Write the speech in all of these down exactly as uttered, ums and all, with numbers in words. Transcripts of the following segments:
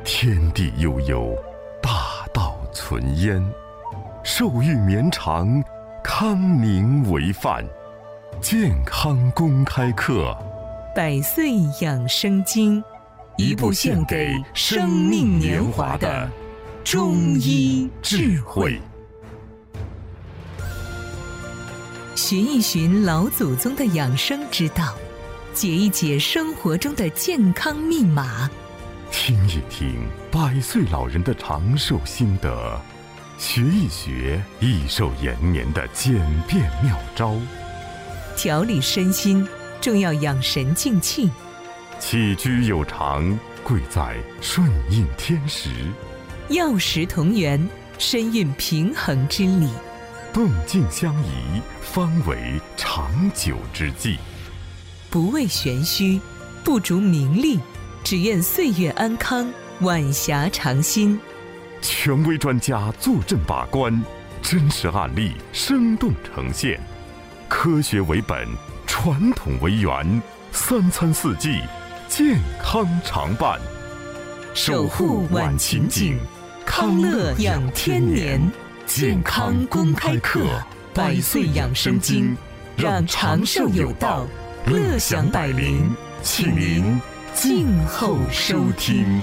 天地悠悠，大道存焉。寿育绵长，康宁为范。健康公开课， 百岁养生经，一部献给生命年华的中医智慧。寻一寻老祖宗的养生之道，解一解生活中的健康密码， 听一听百岁老人的长寿心得，学一学益寿延年的简便妙招。 调理身心，重要养神静气。 起居有常，贵在顺应天时。 药食同源，身蕴平衡之理。 动静相宜，方为长久之计。 不为玄虚，不逐名利，只愿岁月安康，晚霞长新。 权威专家坐镇把关，真实案例生动呈现。科学为本，传统为源，三餐四季，健康常伴。 守护晚晴景，康乐养天年。健康公开课，百岁养生经，让长寿有道，乐享百龄，请您静候收听。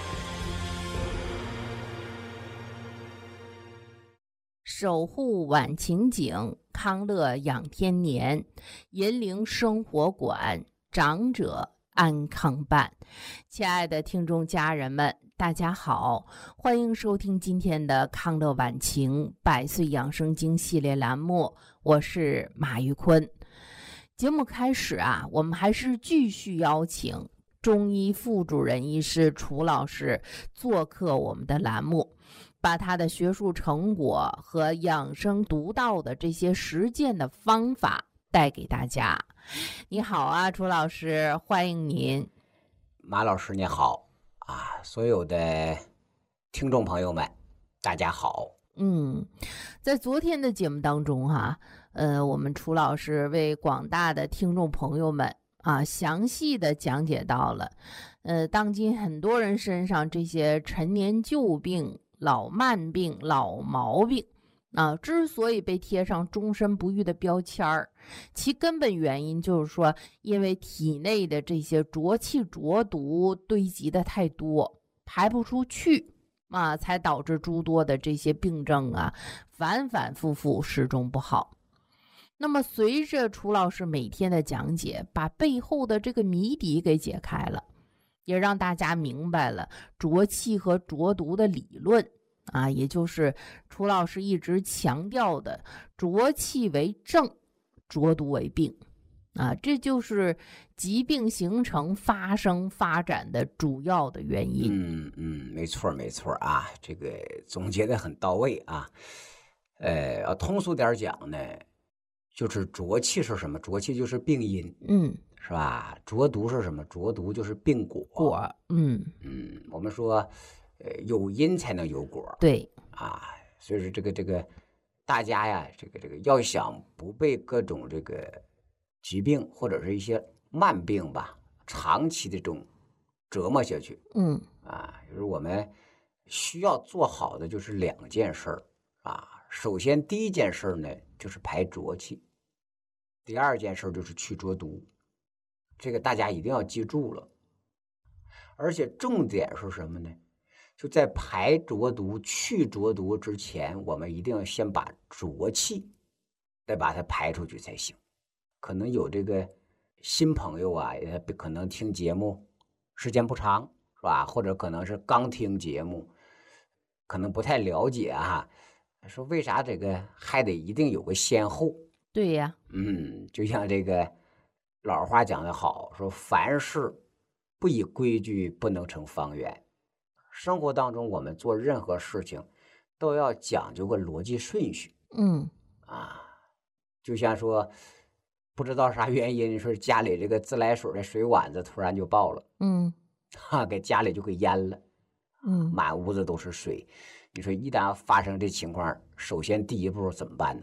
守护晚晴景，康乐养天年，银铃生活馆，长者安康伴。亲爱的听众家人们，大家好，欢迎收听今天的康乐晚晴百岁养生经系列栏目，我是马玉坤。节目开始啊，我们还是继续邀请中医副主任医师楚老师做客我们的栏目，把他的学术成果和养生独到的这些实践的方法带给大家。你好啊，楚老师，欢迎您。 马老师你好啊，所有的听众朋友们大家好。 嗯，在昨天的节目当中哈、啊，呃，我们楚老师为广大的听众朋友们啊，详细的讲解到了，呃，当今很多人身上这些陈年旧病、老慢病、老毛病啊，之所以被贴上终身不愈的标签儿，其根本原因就是说，因为体内的这些浊气浊毒堆积的太多，排不出去啊，才导致诸多的这些病症啊，反反复复，始终不好。那么随着楚老师每天的讲解，把背后的这个谜底给解开了，也让大家明白了浊气和浊毒的理论啊，也就是楚老师一直强调的浊气为正，浊毒为病啊，这就是疾病形成、发生、发展的主要的原因。 嗯嗯，没错没错啊，这个总结的很到位啊。呃，通俗点讲呢，就是浊气是什么？浊气就是病因， 嗯， 是吧？浊毒是什么？浊毒就是病果。 果，嗯嗯，我们说，呃，有因才能有果。 对啊，所以说这个这个大家呀，这个这个要想不被各种这个疾病或者是一些慢病吧，长期的这种折磨下去， 嗯啊，就是我们需要做好的就是两件事儿啊。首先第一件事呢就是排浊气，第二件事就是去浊毒，这个大家一定要记住了。而且重点是什么呢？就在排浊毒、去浊毒之前，我们一定要先把浊气再把它排出去才行。可能有这个新朋友啊，也可能听节目时间不长，是吧？或者可能是刚听节目，可能不太了解啊。说为啥这个还得一定有个先后？ 对呀， 嗯，就像这个老话讲得好，说凡事不以规矩，不能成方圆。生活当中我们做任何事情都要讲究个逻辑顺序。 嗯啊，就像说不知道啥原因，说家里这个自来水的水碗子突然就爆了， 嗯哈，给家里就给淹了， 嗯， 满屋子都是水。你说一旦发生这情况，首先第一步怎么办呢？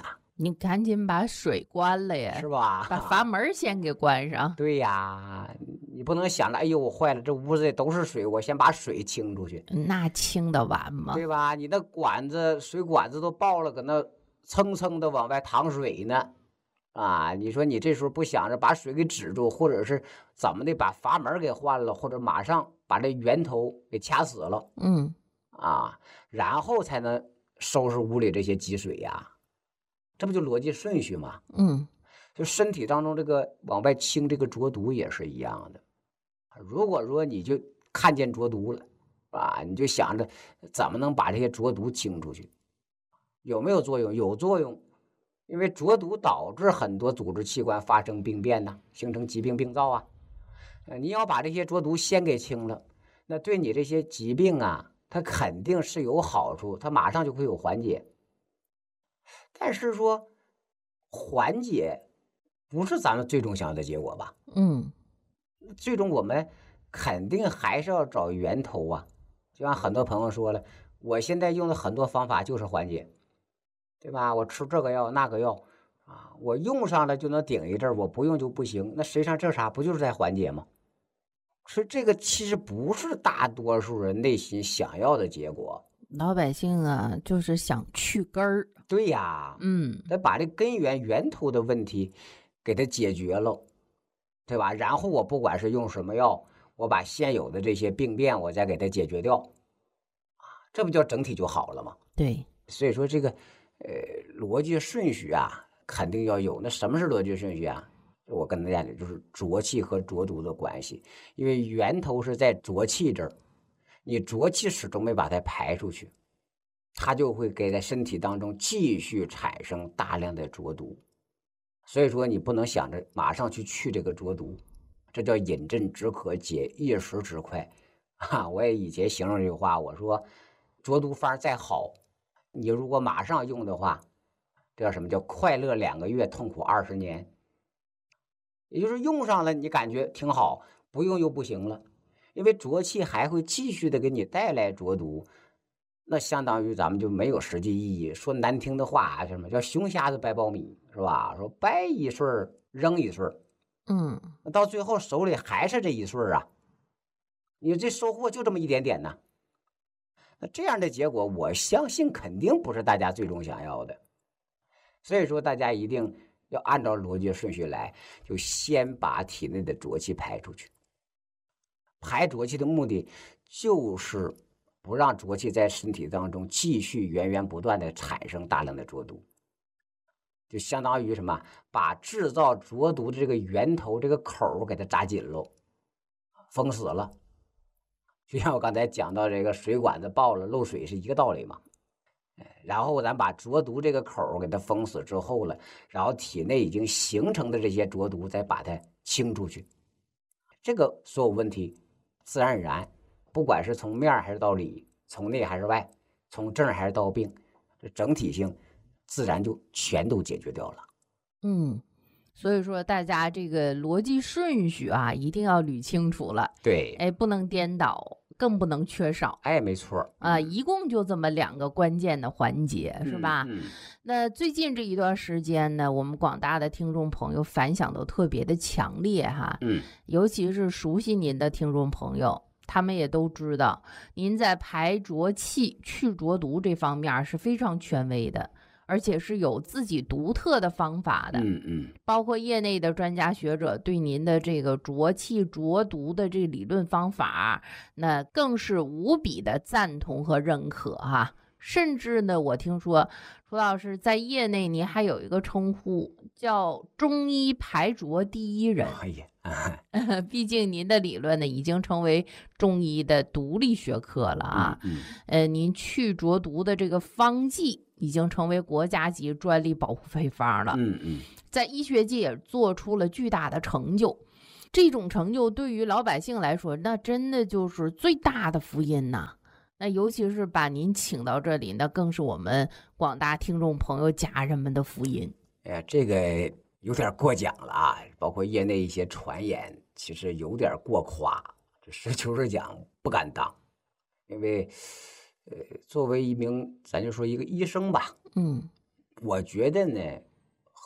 你赶紧把水关了呀， 是吧？ 把阀门先给关上。 对呀，你不能想着，哎呦，我坏了，这屋子里都是水，我先把水清出去， 那清得完吗？ 对吧？你那管子水管子都爆了，搁那蹭蹭的往外淌水呢，啊，你说你这时候不想着把水给止住，或者是怎么的把阀门给换了，或者马上把这源头给掐死了， 嗯， 啊，然后才能收拾屋里这些积水呀，这不就逻辑顺序吗？ 嗯， 就身体当中这个往外清这个浊毒也是一样的。如果说你就看见浊毒了，啊，你就想着怎么能把这些浊毒清出去，有没有作用？有作用，因为浊毒导致很多组织器官发生病变呢，形成疾病病灶啊。呃，你要把这些浊毒先给清了，那对你这些疾病啊，它肯定是有好处，它马上就会有缓解。但是说缓解不是咱们最终想要的结果吧？ 嗯， 最终我们肯定还是要找源头啊。就像很多朋友说了，我现在用的很多方法就是缓解，对吧？我吃这个药那个药啊，我用上了就能顶一阵，我不用就不行。那实际上这啥不就是在缓解吗？所以这个其实不是大多数人内心想要的结果。 老百姓啊，就是想去根儿。 对呀， 嗯， 得把这根源源头的问题给它解决了，对吧？然后我不管是用什么药，我把现有的这些病变我再给它解决掉，啊，这不叫整体就好了吗？ 对， 所以说这个呃逻辑顺序啊，肯定要有。那什么是逻辑顺序啊？我跟大家讲，就是浊气和浊毒的关系，因为源头是在浊气这儿，你浊气始终没把它排出去，它就会给在身体当中继续产生大量的浊毒。所以说你不能想着马上去去这个浊毒，这叫饮鸩止渴，解一时之快啊！我也以前形容这句话，我说浊毒方再好，你如果马上用的话，这叫什么叫快乐两个月，痛苦二十年。也就是用上了你感觉挺好，不用又不行了，因为浊气还会继续的给你带来浊毒，那相当于咱们就没有实际意义。说难听的话，什么叫熊瞎子掰苞米，是吧？说掰一穗扔一穗， 嗯， 那到最后手里还是这一穗啊，你这收获就这么一点点呢。那这样的结果，我相信肯定不是大家最终想要的。所以说，大家一定要按照逻辑顺序来，就先把体内的浊气排出去。排浊气的目的就是不让浊气在身体当中继续源源不断的产生大量的浊毒，就相当于什么？把制造浊毒的这个源头这个口给它扎紧喽，封死了。就像我刚才讲到这个水管子爆了漏水是一个道理嘛。然后咱把浊毒这个口给它封死之后了，然后体内已经形成的这些浊毒再把它清出去，这个所有问题自然而然，不管是从面还是到里，从内还是外，从症还是到病，这整体性自然就全都解决掉了。 嗯，所以说大家这个逻辑顺序啊，一定要捋清楚了。 对， 哎，不能颠倒，更不能缺少。 哎，没错啊，一共就这么两个关键的环节，是吧？ 嗯嗯、 那最近这一段时间呢，我们广大的听众朋友反响都特别的强烈哈。 嗯， 尤其是熟悉您的听众朋友，他们也都知道您在排浊气、去浊毒这方面是非常权威的，而且是有自己独特的方法的。 嗯嗯， 包括业内的专家学者对您的这个浊气浊毒的这理论方法，那更是无比的赞同和认可哈。甚至呢，我听说楚老师在业内您还有一个称呼叫中医排浊第一人。 哎呀， 毕竟您的理论呢已经成为中医的独立学科了啊。 嗯， 呃，您去浊毒的这个方剂已经成为国家级专利保护配方了。 嗯嗯， 在医学界也做出了巨大的成就。这种成就对于老百姓来说，那真的就是最大的福音呐。那尤其是把您请到这里，那更是我们广大听众朋友家人们的福音。 哎呀，这个有点过奖了啊，包括业内一些传言，其实有点过夸。这实求是讲不敢当，因为呃，作为一名咱就说一个医生吧， 嗯， 我觉得呢，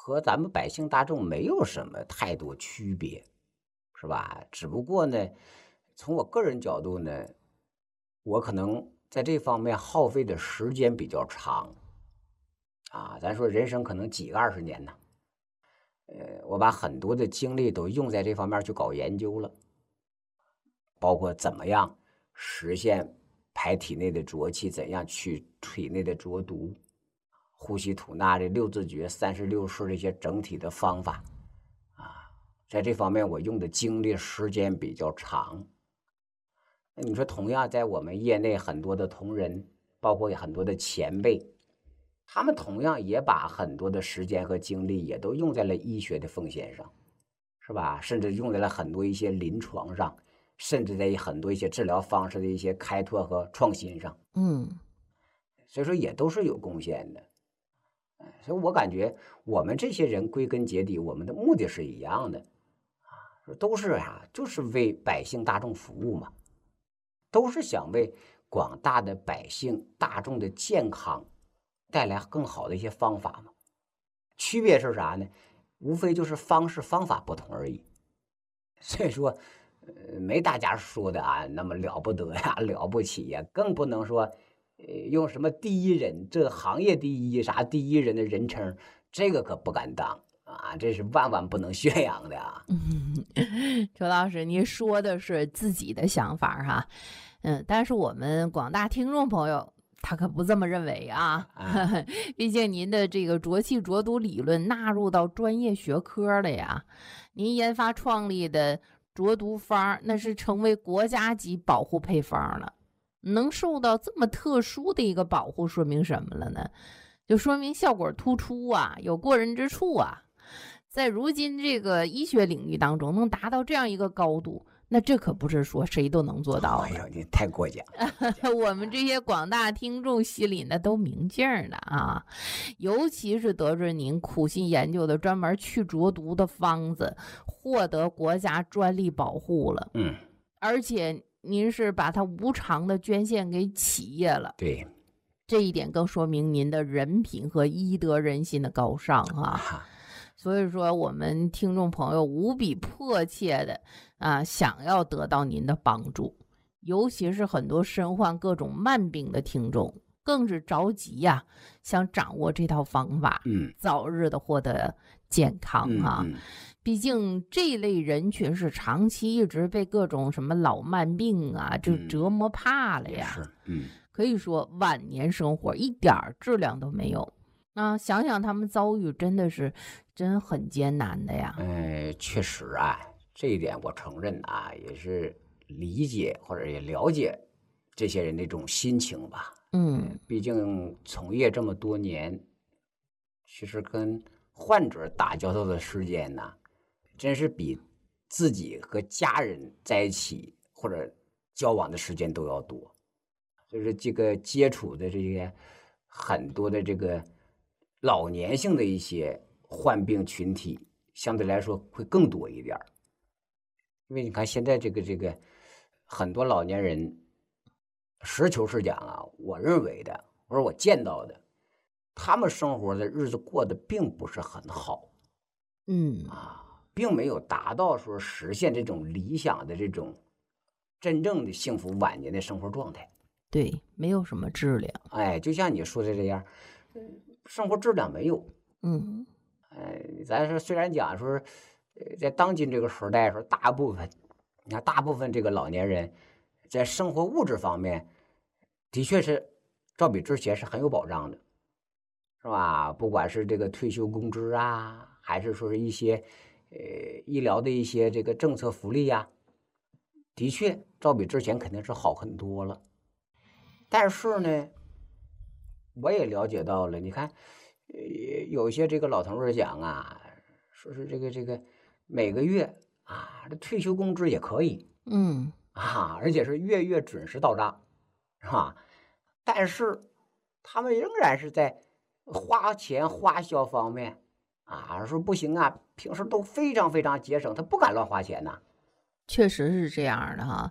和咱们百姓大众没有什么太多区别，是吧？只不过呢，从我个人角度呢，我可能在这方面耗费的时间比较长，啊，咱说人生可能几个二十年呢，呃，我把很多的精力都用在这方面去搞研究了，包括怎么样实现排体内的浊气，怎样去体内的浊毒，呼吸吐纳这六字诀、三十六式这些整体的方法，啊，在这方面我用的精力时间比较长。那你说，同样在我们业内很多的同仁，包括很多的前辈，他们同样也把很多的时间和精力也都用在了医学的奉献上，是吧？甚至用在了很多一些临床上，甚至在很多一些治疗方式的一些开拓和创新上。 嗯， 所以说也都是有贡献的。所以我感觉我们这些人归根结底，我们的目的是一样的，啊，都是啊，就是为百姓大众服务嘛，都是想为广大的百姓大众的健康带来更好的一些方法嘛。区别是啥呢？无非就是方式方法不同而已。所以说，呃，没大家说的啊那么了不得呀，了不起呀，更不能说。呃，用什么第一人，这个行业第一啥第一人的人称，这个可不敢当啊，这是万万不能宣扬的啊。 嗯，周老师，您说的是自己的想法哈，嗯，但是我们广大听众朋友他可不这么认为啊，啊毕竟您的这个浊气浊毒理论纳入到专业学科了呀，您研发创立的浊毒方那是成为国家级保护配方了。能受到这么特殊的一个保护，说明什么了呢？就说明效果突出啊，有过人之处啊。在如今这个医学领域当中，能达到这样一个高度，那这可不是说谁都能做到的。 哎呦，你太过奖了！ 我们这些广大听众心里那都明镜的啊，尤其是得知您苦心研究的专门去浊毒的方子，获得国家专利保护了。 嗯， 而且。您是把它无偿的捐献给企业了， 对， 这一点更说明您的人品和医德人心的高尚啊。所以说，我们听众朋友无比迫切的啊，想要得到您的帮助，尤其是很多身患各种慢病的听众，更是着急呀、啊，想掌握这套方法， 嗯， 早日的获得健康啊。 嗯嗯毕竟这类人群是长期一直被各种什么老慢病啊就折磨怕了呀， 嗯、是，嗯， 可以说晚年生活一点质量都没有啊！想想他们遭遇真的是真很艰难的呀。 呃，确实啊，这一点我承认啊，也是理解或者也了解这些人的这种心情吧。 嗯， 毕竟从业这么多年，其实跟患者打交道的时间呢。真是比自己和家人在一起或者交往的时间都要多，就是这个接触的这些很多的这个老年性的一些患病群体，相对来说会更多一点。因为你看现在这个这个很多老年人，实求实讲啊，我认为的或者我见到的，他们生活的日子过得并不是很好， 嗯啊。并没有达到说实现这种理想的这种真正的幸福晚年的生活状态。 对，没有什么质量。 哎，就像你说的这样，生活质量没有。 嗯， 哎，咱说虽然讲说，在当今这个时代说，大部分你看大部分这个老年人，在生活物质方面，的确是照比之前是很有保障的，是吧？不管是这个退休工资啊，还是说是一些。呃，医疗的一些这个政策福利呀、啊，的确照比之前肯定是好很多了。但是呢，我也了解到了，你看，呃，有一些这个老头儿讲啊，说是这个这个每个月啊，这退休工资也可以， 嗯啊，而且是月月准时到账，是吧？但是他们仍然是在花钱花销方面。啊，说不行啊，平时都非常非常节省，他不敢乱花钱呐、啊。 确实是这样的哈，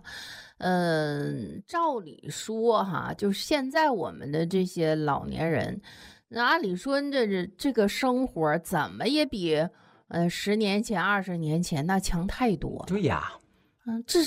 嗯，照理说哈，就是现在我们的这些老年人， 那按理说，这这这个生活怎么也比呃十年前、二十年前那强太多。 对呀。 嗯，至